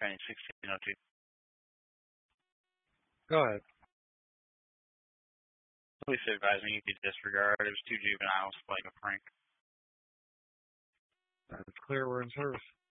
pending 1602. Go ahead. Police advised me you could disregard. It was two juveniles playing a prank. It's clear we're in service.